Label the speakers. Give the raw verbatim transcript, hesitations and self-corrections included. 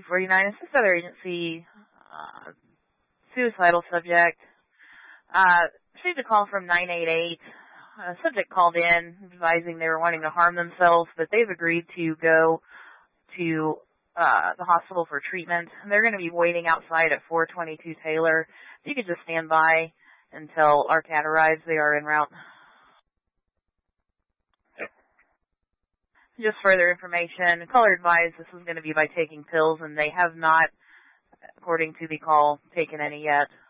Speaker 1: two forty-nine, this is other agency, uh, suicidal subject. Uh, received a call from nine eight eight. A subject called in advising they were wanting to harm themselves, but they've agreed to go to uh, the hospital for treatment. They're going to be waiting outside at four twenty-two Taylor. If you could just stand by until our cat arrives, they are en route. Just further information, caller advised this is going to be by taking pills, and they have not, according to the call, taken any yet.